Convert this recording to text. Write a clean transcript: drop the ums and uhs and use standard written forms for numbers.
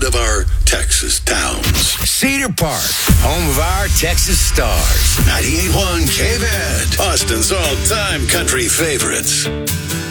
of our Texas towns. Cedar Park, home of our Texas Stars. 98.1 KVED, Austin's all-time country favorites.